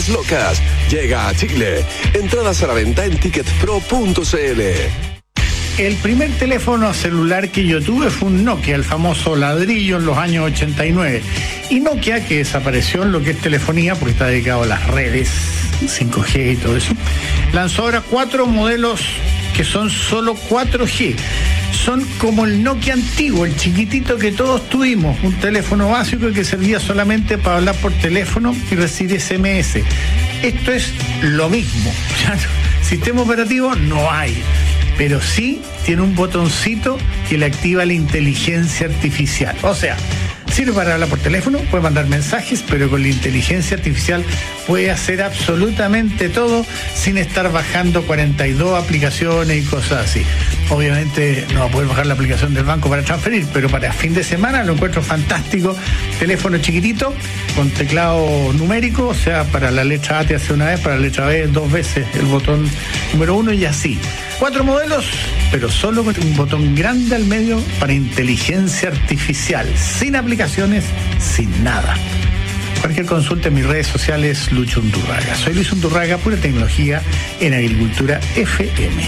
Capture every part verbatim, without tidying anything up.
Locas llega a Chile. Entradas a la venta en ticket pro punto c l. El primer teléfono celular que yo tuve fue un Nokia, el famoso ladrillo en los años ochenta y nueve. Y Nokia, que desapareció en lo que es telefonía, porque está dedicado a las redes, cinco G y todo eso, lanzó ahora cuatro modelos que son solo cuatro G. Son como el Nokia antiguo, el chiquitito que todos tuvimos, un teléfono básico que servía solamente para hablar por teléfono y recibir ese eme ese. Esto es lo mismo. Sistema operativo no hay, pero sí tiene un botoncito que le activa la inteligencia artificial. O sea, sirve para hablar por teléfono, puede mandar mensajes, pero con la inteligencia artificial puede hacer absolutamente todo sin estar bajando cuarenta y dos aplicaciones y cosas así. Obviamente no va a poder bajar la aplicación del banco para transferir, pero para fin de semana lo encuentro fantástico. Teléfono chiquitito, con teclado numérico, o sea, para la letra A te hace una vez, para la letra B dos veces el botón número uno y así. Cuatro modelos, pero solo con un botón grande al medio para inteligencia artificial, sin aplicaciones, sin nada. Cualquier consulta en mis redes sociales, Lucho Undurraga. Soy Luis Undurraga, pura tecnología en Agricultura F M.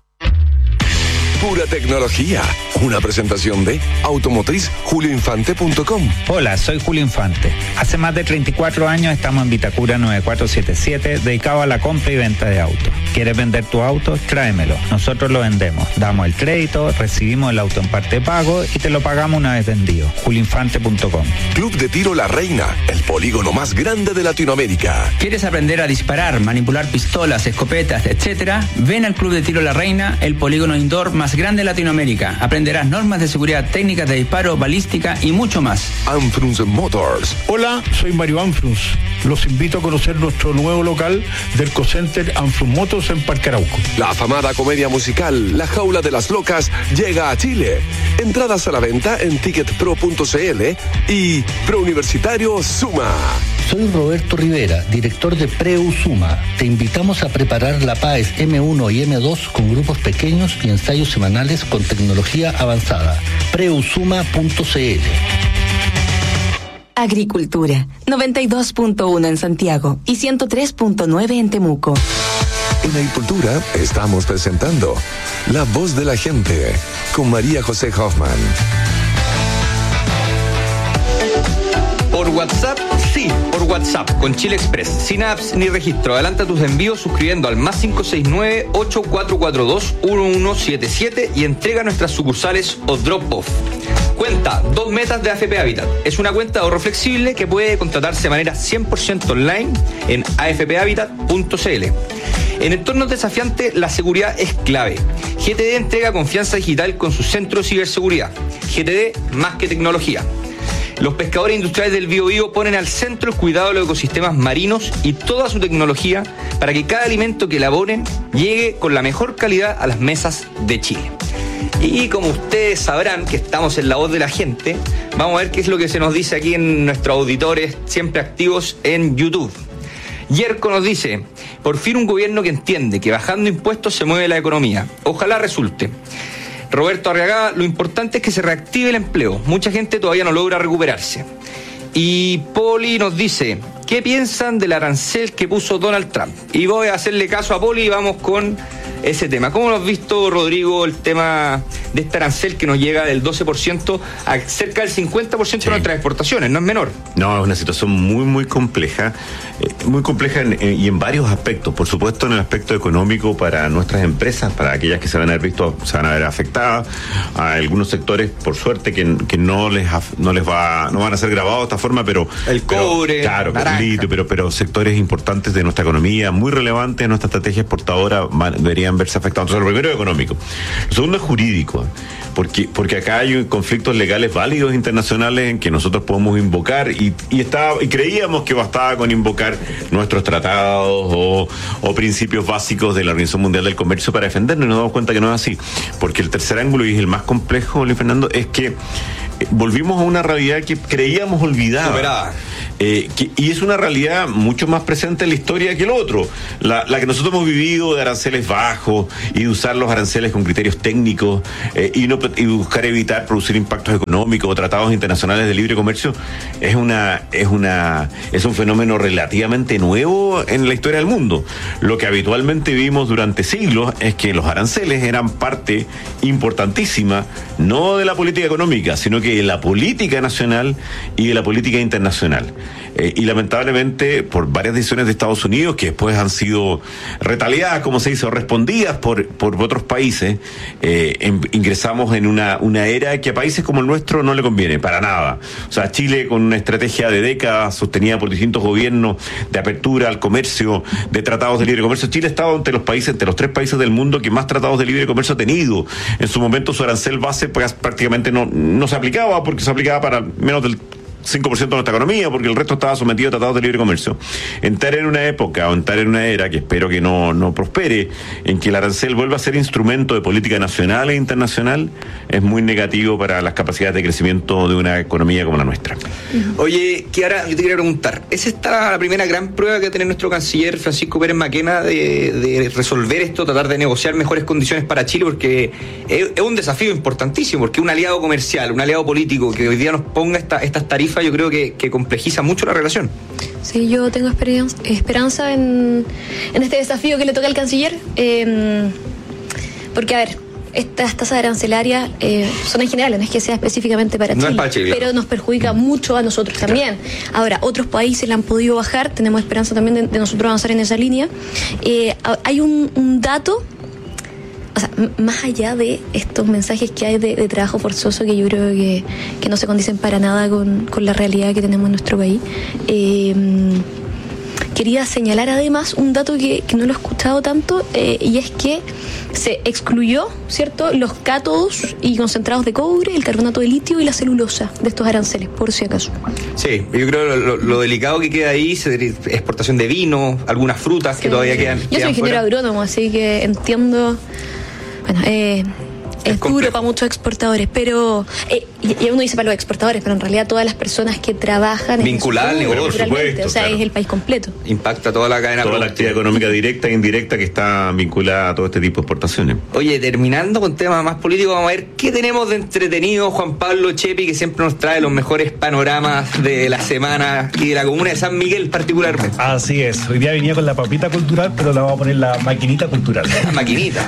Pura tecnología. Una presentación de automotriz julio infante punto com. Hola, soy Julio Infante. Hace más de treinta y cuatro años estamos en Vitacura nueve cuatro siete siete, dedicado a la compra y venta de autos. ¿Quieres vender tu auto? Tráemelo. Nosotros lo vendemos. Damos el crédito, recibimos el auto en parte de pago y te lo pagamos una vez vendido. julio infante punto com. Club de Tiro La Reina, el polígono más grande de Latinoamérica. ¿Quieres aprender a disparar, manipular pistolas, escopetas, etcétera? Ven al Club de Tiro La Reina, el polígono indoor más grande de Latinoamérica. Aprenderás normas de seguridad, técnicas de disparo, balística y mucho más. Anfrunz Motors. Hola, soy Mario Anfrunz. Los invito a conocer nuestro nuevo local del Ecocenter Anfrunz Motors en Parque Arauco. La afamada comedia musical La Jaula de las Locas llega a Chile. Entradas a la venta en ticket pro punto c l y Prouniversitario Suma. Soy Roberto Rivera, director de PreuSuma. Te invitamos a preparar la PAES eme uno y eme dos con grupos pequeños y ensayos semanales con tecnología avanzada. Preusuma punto c l. Agricultura, noventa y dos punto uno en Santiago y ciento tres punto nueve en Temuco. En Agricultura estamos presentando La Voz de la Gente con María José Hoffman. Por WhatsApp, sí, por WhatsApp, con Chile Express, sin apps ni registro. Adelanta tus envíos suscribiendo al más cinco seis nueve, ocho cuatro cuatro dos, uno uno siete siete y entrega nuestras sucursales o drop-off. Cuenta dos metas de A F P Habitat. Es una cuenta de ahorro flexible que puede contratarse de manera cien por ciento online en a f p habitat punto c l. En entornos desafiantes, la seguridad es clave. G T D entrega confianza digital con su centro de ciberseguridad. G T D más que tecnología. Los pescadores industriales del Biobío ponen al centro el cuidado de los ecosistemas marinos y toda su tecnología para que cada alimento que elaboren llegue con la mejor calidad a las mesas de Chile. Y como ustedes sabrán que estamos en La Voz de la Gente, vamos a ver qué es lo que se nos dice aquí en nuestros auditores siempre activos en YouTube. Yerko nos dice: por fin un gobierno que entiende que bajando impuestos se mueve la economía. Ojalá resulte. Roberto Arriagada: lo importante es que se reactive el empleo. Mucha gente todavía no logra recuperarse. Y Poli nos dice: ¿qué piensan del arancel que puso Donald Trump? Y voy a hacerle caso a Poli y vamos con ese tema. ¿Cómo lo has visto, Rodrigo, el tema de este arancel que nos llega del doce por ciento a cerca del cincuenta por ciento sí. de nuestras exportaciones? No es menor. No, es una situación muy, muy compleja, eh, muy compleja en, en, y en varios aspectos. Por supuesto, en el aspecto económico para nuestras empresas, para aquellas que se van a ver visto, se van a ver afectadas, a algunos sectores, por suerte, que, que no les no les va, no van a ser grabados de esta forma, pero el cobre, pero, claro, el litio, pero, pero sectores importantes de nuestra economía, muy relevantes de nuestra estrategia exportadora, van, deberían verse afectados. Entonces, lo primero es económico. Lo segundo es jurídico, porque, porque acá hay conflictos legales válidos internacionales en que nosotros podemos invocar y, y, estaba, y creíamos que bastaba con invocar nuestros tratados o, o principios básicos de la Organización Mundial del Comercio para defendernos, y nos damos cuenta que no es así, porque el tercer ángulo, y es el más complejo, Luis Fernando, es que volvimos a una realidad que creíamos olvidada. Superada. eh, que, y es una realidad mucho más presente en la historia que el otro, la, la que nosotros hemos vivido de aranceles bajos y de usar los aranceles con criterios técnicos eh, y, no, y buscar evitar producir impactos económicos o tratados internacionales de libre comercio, es una, es una, es un fenómeno relativamente nuevo en la historia del mundo. Lo que habitualmente vimos durante siglos es que los aranceles eran parte importantísima, no de la política económica, sino que de la política nacional y de la política internacional. Eh, y lamentablemente, por varias decisiones de Estados Unidos, que después han sido retaliadas, como se dice, o respondidas por, por otros países, eh, en, ingresamos en una, una era que a países como el nuestro no le conviene, para nada. O sea, Chile, con una estrategia de décadas sostenida por distintos gobiernos de apertura al comercio, de tratados de libre comercio, Chile ha estado entre los países, entre los tres países del mundo que más tratados de libre comercio ha tenido. En su momento su arancel base pues, prácticamente no, no se aplicaba, porque se aplicaba para menos del cinco por ciento de nuestra economía, porque el resto estaba sometido a tratados de libre comercio. Entrar en una época o entrar en una era que espero que no, no prospere, en que el arancel vuelva a ser instrumento de política nacional e internacional, es muy negativo para las capacidades de crecimiento de una economía como la nuestra. Oye, Kiara, yo te quería preguntar, ¿es esta la primera gran prueba que tiene nuestro canciller Francisco Pérez Maquena de, de resolver esto, tratar de negociar mejores condiciones para Chile? Porque es, es un desafío importantísimo, porque un aliado comercial, un aliado político que hoy día nos ponga esta, estas tarifas, yo creo que, que complejiza mucho la relación. Sí, yo tengo esperanza, esperanza en, en este desafío que le toca al canciller, eh, porque, a ver, estas tasas arancelarias eh, son en general, no es que sea específicamente para, no Chile, es para Chile, pero nos perjudica mucho a nosotros también. Ahora, otros países la han podido bajar, tenemos esperanza también de, de nosotros avanzar en esa línea. Eh, hay un, un dato, o sea, m- más allá de estos mensajes que hay de, de trabajo forzoso, que yo creo que, que no se condicen para nada con, con la realidad que tenemos en nuestro país, eh, quería señalar además un dato que, que no lo he escuchado tanto, eh, y es que se excluyó, ¿cierto?, los cátodos y concentrados de cobre, el carbonato de litio y la celulosa de estos aranceles, por si acaso. Sí, yo creo lo, lo, lo delicado que queda ahí, exportación de vino, algunas frutas, sí, que todavía quedan. Yo quedan soy ingeniero fuera. agrónomo, así que entiendo. Bueno, eh, es, es duro para muchos exportadores, pero eh, y, y uno dice para los exportadores, pero en realidad todas las personas que trabajan vinculada al negocio, supuesto, o sea, claro. Es el país completo. Impacta toda la cadena, toda la actividad económica directa e indirecta que está vinculada a todo este tipo de exportaciones. Oye, terminando con temas más políticos, vamos a ver qué tenemos de entretenido Juan Pablo Chepi, que siempre nos trae los mejores panoramas de la semana y de la comuna de San Miguel particularmente. Así es, hoy día venía con la papita cultural, pero la vamos a poner la maquinita cultural. La maquinita.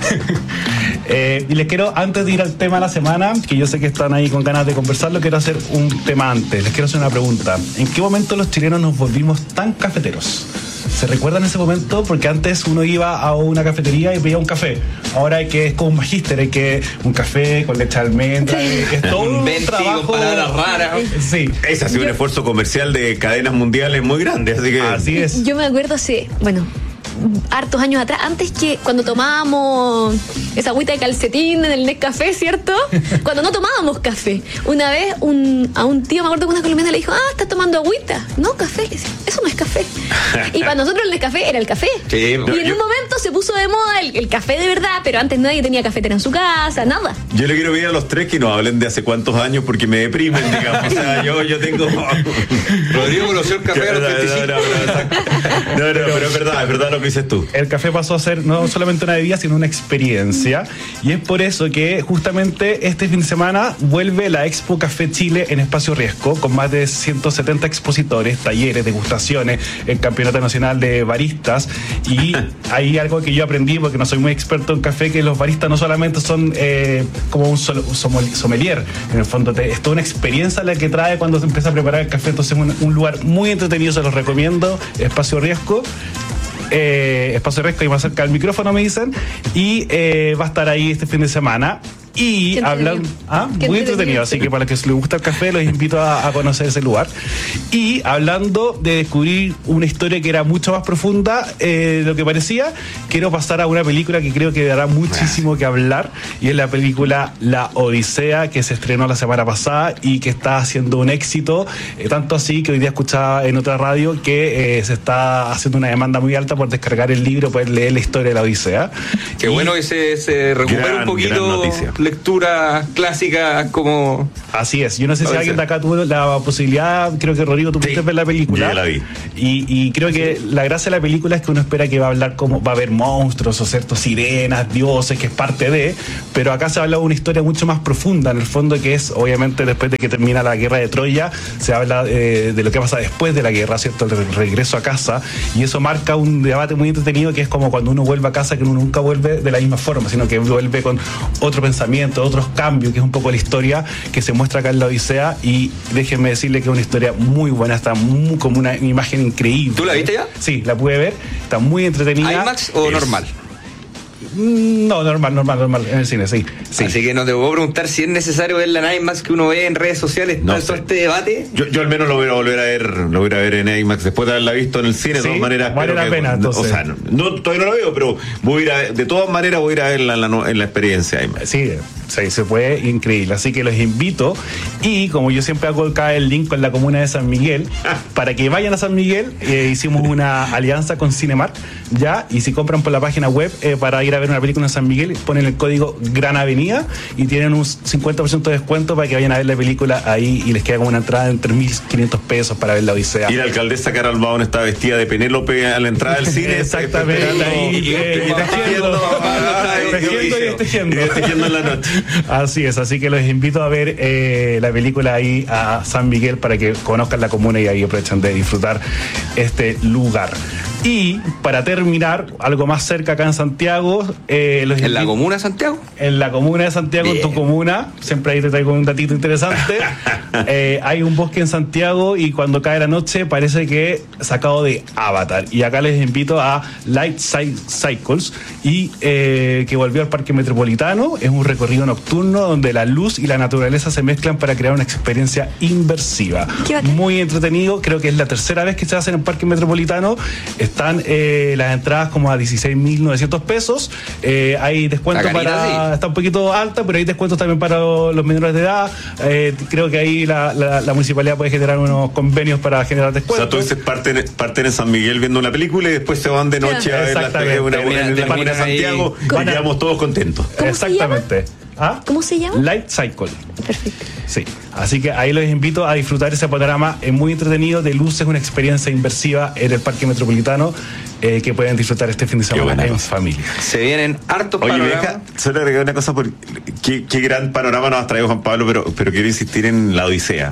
eh, y les quiero, antes de ir al tema de la semana, que yo sé que están ahí con ganas de conversarlo, quiero hacer un tema antes. Les quiero hacer una pregunta. ¿En qué momento los chilenos nos volvimos tan cafeteros? ¿Se recuerdan ese momento? Porque antes uno iba a una cafetería y pedía un café. Ahora hay que, es como un magíster, hay que un café con leche de almendra, sí. Es todo un, un trabajo. Con palabras raras. Sí. Ese ha sido yo, un esfuerzo comercial de cadenas mundiales muy grande, así que. Así es. Yo me acuerdo hace, bueno, hartos años atrás, antes que cuando tomábamos esa agüita de calcetín en el Nescafé, ¿cierto? Cuando no tomábamos café. Una vez un, a un tío, me acuerdo que una colombiana le dijo, ah, ¿estás tomando agüita? No, café. Eso no es café. Y para nosotros el Nescafé era el café. Sí, y en yo, un momento se puso de moda el, el café de verdad, pero antes nadie tenía cafetera en su casa, nada. Yo le quiero pedir a los tres que nos hablen de hace cuántos años porque me deprimen, digamos. O sea, yo, yo tengo... Rodrigo conoció el café a los veinticinco. No, no, no, no, no, pero es verdad, es verdad lo que dices tú. El café pasó a ser no solamente una bebida, sino una experiencia. Y es por eso que justamente este fin de semana vuelve la Expo Café Chile en Espacio Riesgo, con más de ciento setenta expositores, talleres, degustaciones, el Campeonato Nacional de Baristas. Y hay algo que yo aprendí, porque no soy muy experto en café, que los baristas no solamente son eh, como un sol, sommelier, en el fondo te, es toda una experiencia la que trae cuando se empieza a preparar el café. Entonces es un, un lugar muy entretenido, se los recomiendo, Espacio Riesgo. Eh, Espacio Riesgo, y más cerca del micrófono me dicen, y eh, va a estar ahí este fin de semana. Y hablan, ah, muy entretenido, entretenido, así que para los que les gusta el café los invito a, a conocer ese lugar. Y hablando de descubrir una historia que era mucho más profunda eh, de lo que parecía, quiero pasar a una película que creo que dará muchísimo que hablar, y es la película La Odisea, que se estrenó la semana pasada y que está haciendo un éxito, eh, tanto así que hoy día escuchaba en otra radio que eh, se está haciendo una demanda muy alta por descargar el libro, poder leer la historia de La Odisea. Qué y bueno que se, se recupera gran, un poquito lecturas clásicas como... Así es. Yo no sé si Odisea. alguien de acá tuvo la posibilidad, creo que Rodrigo, tú pudiste Sí, ver la película. yo la vi. Y, y creo que la gracia de la película es que uno espera que va a hablar como va a haber monstruos o ciertos sirenas, dioses, que es parte de, pero acá se habla de una historia mucho más profunda, en el fondo, que es, obviamente, después de que termina la guerra de Troya, se habla eh, de lo que pasa después de la guerra, ¿cierto? El re- regreso a casa, y eso marca un debate muy entretenido, que es como cuando uno vuelve a casa, que uno nunca vuelve de la misma forma, sino que vuelve con otro pensamiento, otros cambios, que es un poco la historia que se muestra acá en la Odisea, y déjenme decirle que es una historia muy buena, está muy, como una imagen increíble. ¿Tú la viste ya? Sí, la pude ver, está muy entretenida. ¿IMAX o Es- normal? No, normal, normal, normal, en el cine, sí. sí. Así que no te puedo preguntar si es necesario ver la IMAX que uno ve en redes sociales, No todo sé. este debate. Yo, yo al menos lo voy a volver a ver, lo voy a ver en IMAX después de haberla visto en el cine. Sí, de todas maneras, vale espero la que- pena, entonces. O sea, no, no, todavía no lo veo, pero voy a ir a- de todas maneras voy a ir a verla en la, no- en la experiencia IMAX. Sí, sí, se puede, increíble. Así que los invito. Y como yo siempre hago acá el link con la comuna de San Miguel, para que vayan a San Miguel, eh, hicimos una alianza con Cinemark, ya, y si compran por la página web eh, para ir a ver una película en San Miguel, ponen el código Gran Avenida y tienen un cincuenta por ciento de descuento para que vayan a ver la película ahí y les queda como una entrada de tres mil quinientos pesos para ver la Odisea. Y la alcaldesa Carol Baón está vestida de Penélope a la entrada del cine. Exactamente, esperando- ahí, y- eh, y- tejiendo. Ay, Tejiendo y tejiendo. y tejiendo en la noche. Así es, así que los invito a ver eh, la película ahí a San Miguel para que conozcan la comuna y ahí aprovechen de disfrutar este lugar. Y para terminar, algo más cerca acá en Santiago, eh, los ¿En la invito- comuna de Santiago? en la comuna de Santiago, en tu comuna, siempre ahí te traigo un datito interesante. Eh, hay un bosque en Santiago y cuando cae la noche parece que sacado de Avatar. Y acá les invito a Light Cy- Cycles, y eh, que volvió al Parque Metropolitano. Es un recorrido nocturno donde la luz y la naturaleza se mezclan para crear una experiencia inmersiva. Qué bacán. Muy entretenido, creo que es la tercera vez que se hace en el Parque Metropolitano. Están eh, las entradas como a dieciséis mil novecientos pesos. Eh, hay descuento Está carita, para... sí. Está un poquito alta, pero hay descuentos también para los menores de edad. Eh, creo que ahí la, la, la municipalidad puede generar unos convenios para generar O sea, descuentos. tú dices, parten, parten en San Miguel viendo una película y después se van de noche a ver la Exactamente. una, una, en la Terminan comuna de ahí. Santiago y Van a- quedamos todos contentos. ¿Cómo se Exactamente. ¿Ah? ¿Cómo se llama? Light Cycle. Perfecto. Sí, así que ahí los invito a disfrutar ese panorama. Es muy entretenido, de luces, una experiencia inmersiva en el Parque Metropolitano eh, que pueden disfrutar este fin de semana buena en cosa. familia. Se vienen hartos Oye, panoramas. deja, solo agregar una cosa, porque qué, qué gran panorama nos ha traído Juan Pablo, pero, pero quiero insistir en la Odisea.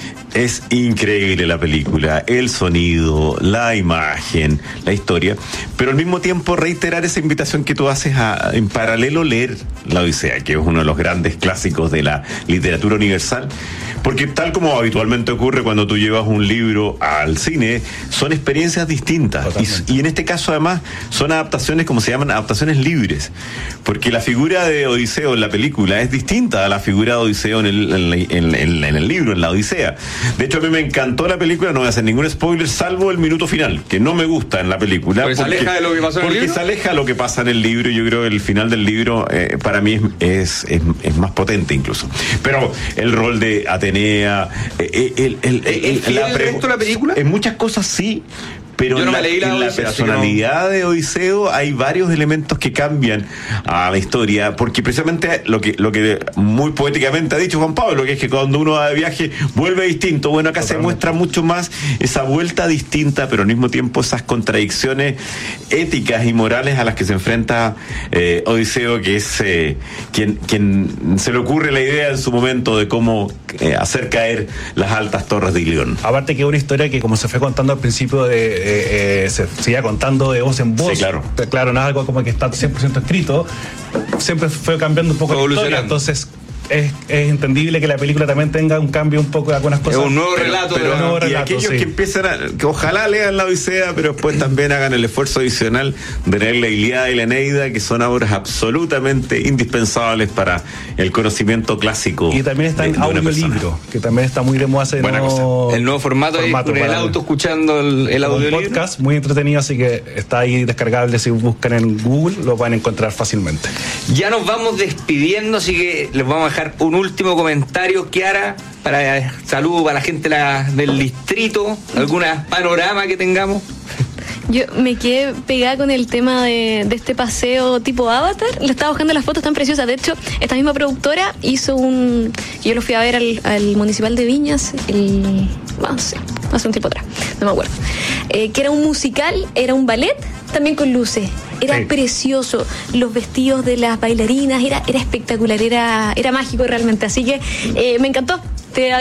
Es increíble la película, el sonido, la imagen, la historia, pero al mismo tiempo reiterar esa invitación que tú haces a, en paralelo, leer la Odisea, que es uno de los grandes clásicos de la literatura universal, porque tal como habitualmente ocurre cuando tú llevas un libro al cine, son experiencias distintas. Y, y en este caso además son adaptaciones, como se llaman, adaptaciones libres, porque la figura de Odiseo en la película es distinta a la figura de Odiseo en el, en, la- en- en- en el libro, en la Odisea. De hecho, a mí me encantó la película, no voy a hacer ningún spoiler, salvo el minuto final, que no me gusta en la película. Porque se aleja de lo que pasó en el porque libro. se aleja de lo que pasa en el libro, y yo creo que el final del libro eh, para mí es, es, es, es más potente incluso. Pero el rol de Atenea, eh, el, el, el, ¿Es el- fiel al resto de la película? En muchas cosas sí. Pero Yo no en me la, leí la en la Odisea, así que personalidad de Odiseo hay varios elementos que cambian a la historia, porque precisamente lo que lo que muy poéticamente ha dicho Juan Pablo, que es que cuando uno va de viaje vuelve distinto. Bueno, acá Totalmente. se muestra mucho más esa vuelta distinta, pero al mismo tiempo esas contradicciones éticas y morales a las que se enfrenta eh, Odiseo, que es eh, quien, quien se le ocurre la idea en su momento de cómo eh, hacer caer las altas torres de Ilión. Aparte que es una historia que, como se fue contando al principio, de, eh, eh, se sigue contando de voz en voz. Sí, claro. Claro, no es algo como que está cien por ciento escrito. Siempre fue cambiando un poco la historia. Evolucionando. Entonces es, es entendible que la película también tenga un cambio un poco de algunas cosas. Es un nuevo Pero- relato. pero de la- nuevo Y relato, aquellos sí. que empiezan a, que ojalá lean la Odisea, pero después también hagan el esfuerzo adicional de leer la Ilíada y la Eneida, que son obras absolutamente indispensables para el conocimiento clásico. Y también está de- en de una audiolibro, persona. que también está muy de moda ese Buena nuevo El nuevo formato, ahí formato con el para- auto escuchando el, el como un audiolibro. podcast muy entretenido, así que está ahí descargable. Si buscan en Google lo van a encontrar fácilmente. Ya nos vamos despidiendo, así que les vamos a dejar un último comentario, Kiara, para eh, saludo para la gente la- del distrito, alguna panorama que tengamos. Yo me quedé pegada con el tema de, de este paseo tipo Avatar. Le estaba buscando las fotos tan preciosas. De hecho, esta misma productora hizo un... Yo lo fui a ver al, al Municipal de Viñas, el... Bueno, no sé, hace un tiempo atrás, no me acuerdo. Eh, que era un musical, era un ballet, también con luces. Era sí. precioso. Los vestidos de las bailarinas, era, era espectacular, era, era mágico realmente. Así que eh, me encantó. Te